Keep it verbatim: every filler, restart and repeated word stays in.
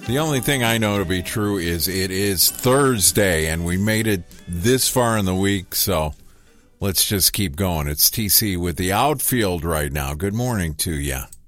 The only thing I know to be true is it is Thursday, and we made it this far in the week, so let's just keep going. It's T C with the outfield right now. Good morning to you.